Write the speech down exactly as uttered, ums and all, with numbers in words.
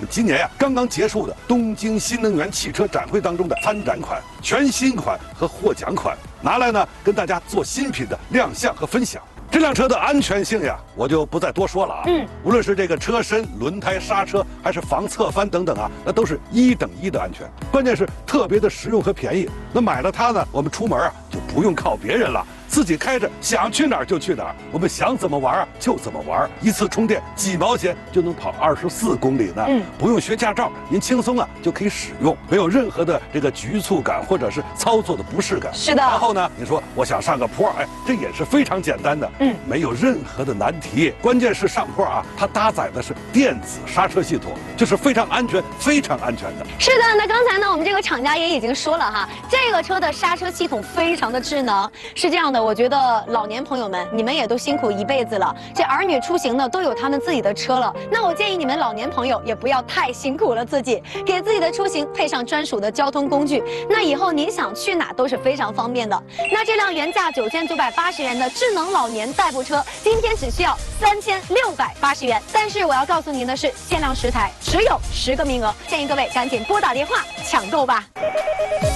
今年呀刚刚结束的东京新能源汽车展会当中的参展款、全新款和获奖款，拿来呢跟大家做新品的亮相和分享。这辆车的安全性呀，我就不再多说了啊。嗯，无论是这个车身、轮胎、刹车，还是防侧翻等等啊，那都是一等一的安全。关键是特别的实用和便宜。那买了它呢，我们出门啊就不用靠别人了。 自己开着，想去哪儿就去哪儿，我们想怎么玩啊就怎么玩，一次充电几毛钱就能跑二十四公里呢。嗯，不用学驾照，您轻松啊就可以使用，没有任何的这个局促感或者是操作的不适感。 是的。 然后呢，你说我想上个坡，哎，这也是非常简单的，嗯，没有任何的难题。关键是上坡啊，它搭载的是电子刹车系统，就是非常安全、非常安全的。 是的，那刚才呢，我们这个厂家也已经说了哈，这个车的刹车系统非常的智能，是这样的。 我觉得老年朋友们，你们也都辛苦一辈子了，这儿女出行呢都有他们自己的车了。那我建议你们老年朋友也不要太辛苦了自己，给自己的出行配上专属的交通工具，那以后您想去哪都是非常方便的。那这辆原价九千九百八十元的智能老年代步车，今天只需要三千六百八十元。但是我要告诉您的是，限量十台，只有十个名额，建议各位赶紧拨打电话抢购吧。